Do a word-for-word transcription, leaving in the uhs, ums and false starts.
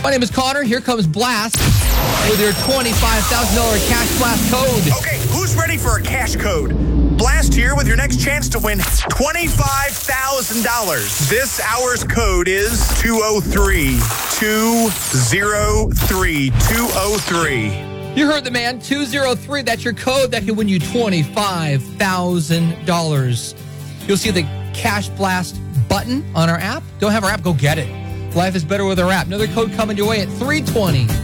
My name is Connor. Here comes Blast with your twenty-five thousand dollars Cash Blast code. Okay, who's ready for a cash code? Blast here with your next chance to win twenty-five thousand dollars. This hour's code is two oh three, two oh three, two oh three. You heard the man, two oh three. That's your code that can win you twenty-five thousand dollars. You'll see the Cash Blast button on our app. Don't have our app? Go get it. Life is better with our app. Another code coming your way at three twenty.